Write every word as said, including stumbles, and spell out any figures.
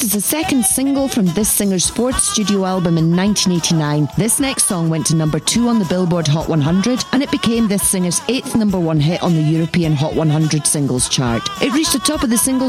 as the second single from this singer's sports studio album in nineteen eighty-nine. This next song went to number two on the Billboard Hot one hundred, and it became this singer's eighth number one hit on the European Hot one hundred singles chart. It reached the top of the singles